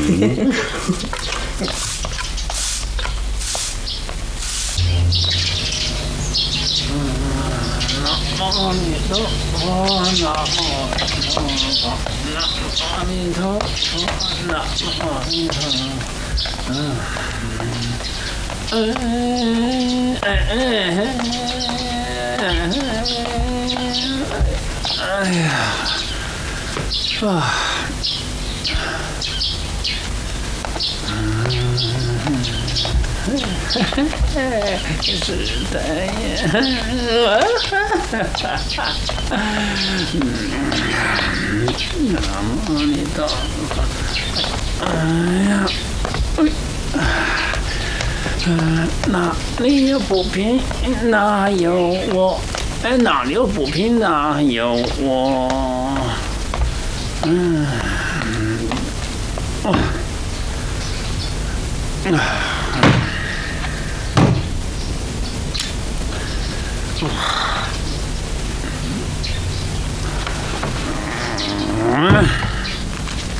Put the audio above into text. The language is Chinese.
阿弥陀佛，阿弥陀佛，阿弥陀佛。哎呀，啊！是的呀，南无阿弥陀佛。哎呀，哪里有不平，哪有我？哎，哪里有不平，哪有我？